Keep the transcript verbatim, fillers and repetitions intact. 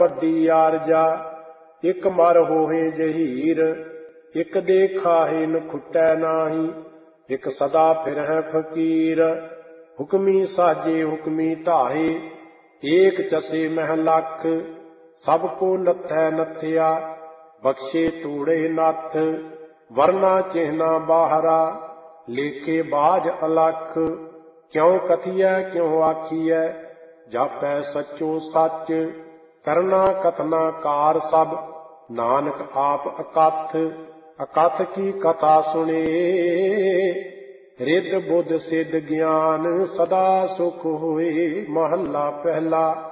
ਵੱਡੀ ਆਰਜਾ ਇੱਕ ਮਰ ਹੋਏ ਜਹੀਰ, ਇੱਕ ਦੇ ਖਾਹੇ ਨ ਖੁੱਟੈ ਨਾਹੀ, ਇੱਕ ਸਦਾ ਫਿਰਹਿ ਫਕੀਰ। ਹੁਕਮੀ ਸਾਜੇ ਹੁਕਮੀ ਢਾਹੇ, ਏਕ ਚਸੇ ਮਹਿ ਲੱਖ, ਸਭ ਕੋ ਨੱਥੈ ਨੱਥਿਆ, ਬਖਸ਼ੇ ਤੂੜੇ ਨੱਥ। ਵਰਨਾ ਚਿਹਨਾ ਬਾਹਰਾ, ਲੇਖੇ ਬਾਝ ਅਲਖ, ਕਿਉ ਕਥੀਐ ਕਿਉ ਆਖੀਐ, ਜਾਪੈ ਸੱਚੋ ਸੱਚ। ਕਰਨਾ ਕਥਨਾ ਕਾਰ ਸਭ, ਨਾਨਕ ਆਪ ਅਕਥ। ਅਕਥ ਕੀ ਕਥਾ ਸੁਣੇ, ਰਿੱਧ ਬੁੱਧ ਸਿੱਧ ਗਿਆਨ, ਸਦਾ ਸੁਖ ਹੋਏ। ਮਹੱਲਾ ਪਹਿਲਾ।